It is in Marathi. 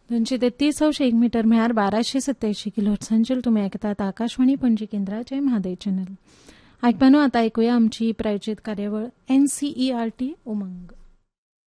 233 मीटर म्हळ्यार 1287 किलोहर्ट्झांचेर तुमी आयकतात आकाशवाणी पणजी केंद्राचे म्हादय चॅनल. आयकपानो आतां आयकुया आमची प्रायोजीत कार्यावळ NCERT उमंग.